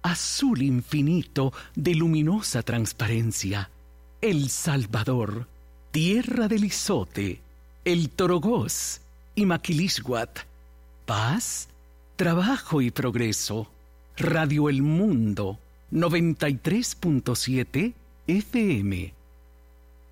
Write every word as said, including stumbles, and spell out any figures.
azul infinito de luminosa transparencia. El Salvador, tierra del Izote, el Torogós y Maquilisguat. Paz, trabajo y progreso. Radio El Mundo, noventa y tres punto siete F M.